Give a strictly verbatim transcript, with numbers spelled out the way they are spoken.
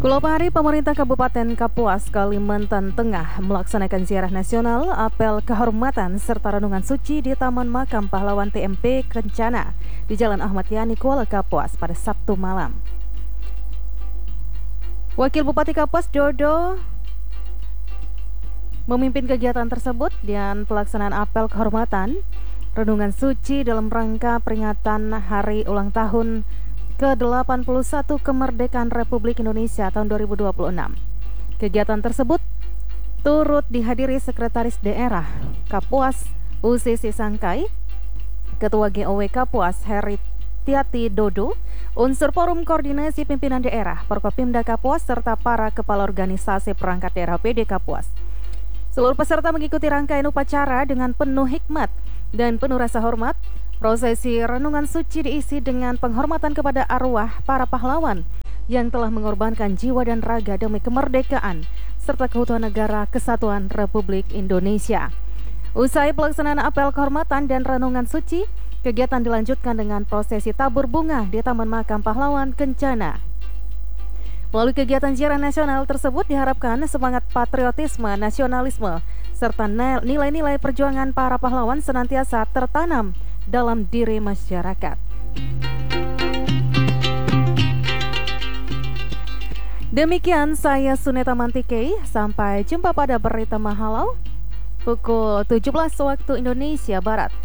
Kulopari, pemerintah Kabupaten Kapuas, Kalimantan Tengah melaksanakan ziarah nasional, apel kehormatan serta renungan suci di Taman Makam Pahlawan T M P Kencana di Jalan Ahmad Yani, Kuala Kapuas pada Sabtu malam. Wakil Bupati Kapuas Dodo memimpin kegiatan tersebut dan pelaksanaan apel kehormatan renungan suci dalam rangka peringatan hari ulang tahun ke delapan puluh satu kemerdekaan Republik Indonesia tahun dua ribu dua puluh enam. Kegiatan tersebut turut dihadiri Sekretaris Daerah Kapuas U C C Sangkai, Ketua G O W Kapuas Heri Tiati Dodo, unsur Forum Koordinasi Pimpinan Daerah Forkopimda Kapuas serta para kepala organisasi perangkat daerah P D Kapuas. Seluruh peserta mengikuti rangkaian upacara dengan penuh hikmat dan penuh rasa hormat. Prosesi renungan suci diisi dengan penghormatan kepada arwah para pahlawan yang telah mengorbankan jiwa dan raga demi kemerdekaan serta keutuhan negara kesatuan Republik Indonesia. Usai pelaksanaan apel kehormatan dan renungan suci, kegiatan dilanjutkan dengan prosesi tabur bunga di Taman Makam Pahlawan Kencana. Melalui kegiatan ziarah nasional tersebut diharapkan semangat patriotisme, nasionalisme, serta nilai-nilai perjuangan para pahlawan senantiasa tertanam dalam diri masyarakat. Demikian saya Suneta Mantike, sampai jumpa pada berita Mahalau pukul tujuh belas waktu Indonesia Barat.